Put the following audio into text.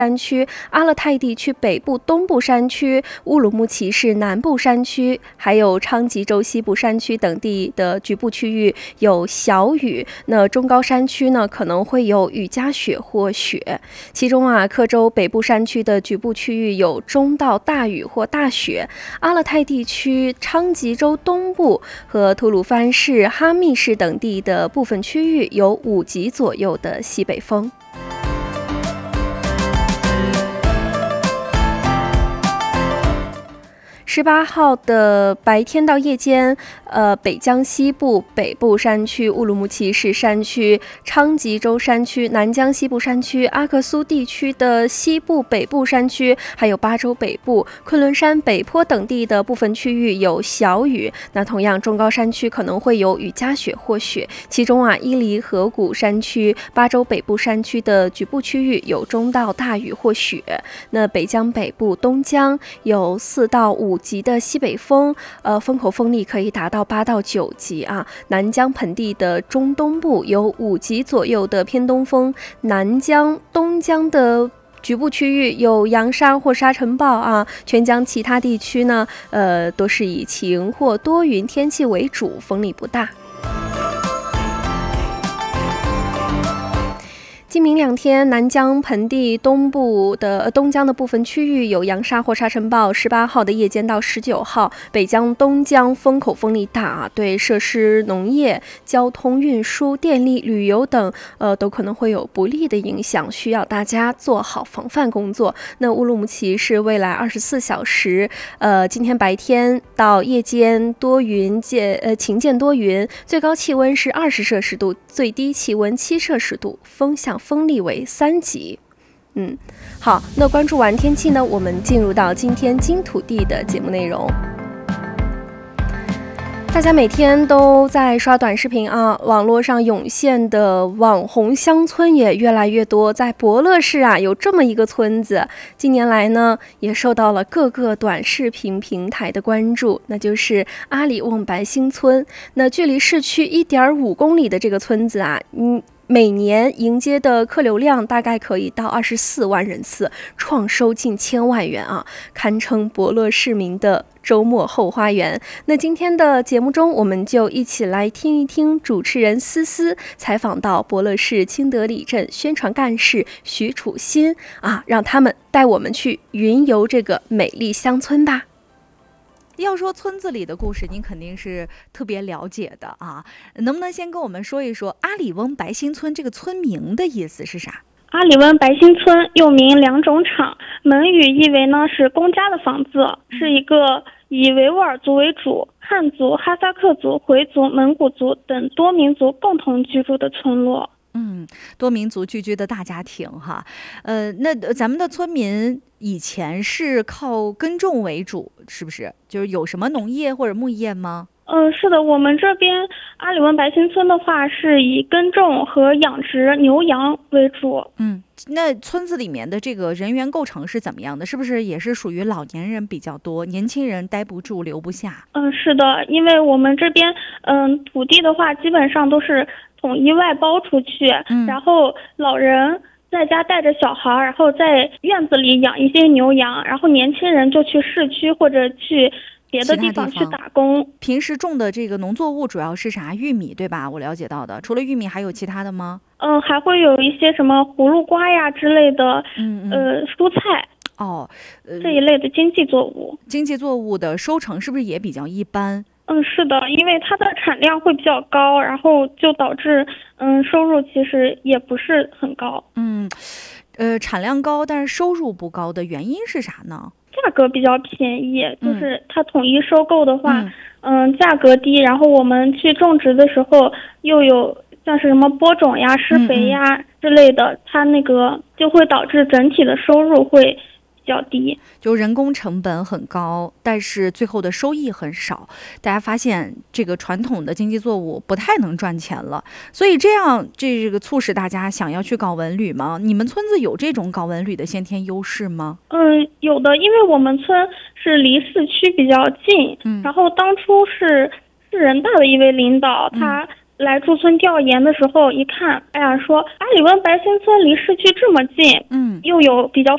山区，阿勒泰地区北部、东部山区，乌鲁木齐市南部山区，还有昌吉州西部山区等地的局部区域有小雨。那中高山区呢，可能会有雨夹雪或雪。其中克州北部山区的局部区域有中到大雨或大雪。阿勒泰地区、昌吉州东部和吐鲁番市、哈密市等地的部分区域有5级左右的西北风。18号的白天到夜间，北疆西部、北部山区、乌鲁木齐市山区、昌吉州山区、南疆西部山区、阿克苏地区的西部、北部山区，还有巴州北部、昆仑山北坡等地的部分区域有小雨。那同样，中高山区可能会有雨夹雪或雪。其中伊犁河谷山区、巴州北部山区的局部区域有中到大雨或雪。那北疆北部、东疆有4到5级的西北风，风口风力可以达到8到9级南疆盆地的中东部有5级左右的偏东风，南疆、东疆的局部区域有扬沙或沙尘暴全疆其他地区呢，都是以晴或多云天气为主，风力不大。今明2天，南疆盆地东疆的部分区域有扬沙或沙尘暴。18号的夜间到19号，北疆、东疆风口风力大对设施、农业、交通运输、电力、旅游等都可能会有不利的影响，需要大家做好防范工作。那乌鲁木齐是未来24小时，今天白天到夜间多云晴见多云，最高气温是20摄氏度，最低气温7摄氏度，风力为3级。好，那关注完天气呢，我们进入到今天金土地的节目内容。大家每天都在刷短视频网络上涌现的网红乡村也越来越多。在博乐市有这么一个村子，近年来呢也受到了各个短视频平台的关注，那就是阿里瓮白新村。那距离市区1.5公里的这个村子每年迎接的客流量大概可以到24万人次，创收近1000万元堪称博乐市民的周末后花园。那今天的节目中，我们就一起来听一听主持人思思采访到博乐市清德里镇宣传干事徐楚新让他们带我们去云游这个美丽乡村吧。 要说村子里的故事，您肯定是特别了解的能不能先跟我们说一说阿里瓮白新村这个村名的意思是啥？ 阿里瓮白新村又名两种场，门语意为呢是公家的房子，是一个以维吾尔族为主，汉族、哈萨克族、回族、蒙古族等多民族共同居住的村落。 多民族聚居的大家庭那咱们的村民以前是靠耕种为主，是不是？就是有什么农业或者牧业吗？ 是的，我们这边阿里瓮白新村的话是以耕种和养殖牛羊为主。 那村子里面的这个人员构成是怎么样的？是不是也是属于老年人比较多，年轻人待不住留不下？ 是的，因为我们这边土地的话基本上都是统一外包出去，然后老人在家带着小孩，然后在院子里养一些牛羊，然后年轻人就去市区或者去别的地方去打工。 平时种的这个农作物主要是啥？玉米对吧？我了解到的，除了玉米还有其他的吗？ 还会有一些什么葫芦瓜呀之类的，蔬菜这一类的经济作物。 经济作物的收成是不是也比较一般？ 是的，因为它的产量会比较高，然后就导致收入其实也不是很高。 产量高但是收入不高的原因是啥呢？ 价格比较便宜，就是它统一收购的话，价格低，然后我们去种植的时候又有像是什么播种呀、施肥呀之类的，它那个就会导致整体的收入会比较低， 就人工成本很高，但是最后的收益很少。大家发现这个传统的经济作物不太能赚钱了，所以这个促使大家想要去搞文旅吗？你们村子有这种搞文旅的先天优势吗？ 有的，因为我们村是离市区比较近，然后当初是市人大的一位领导，他来驻村调研的时候一看，说阿里瓮白新村离市区这么近，又有比较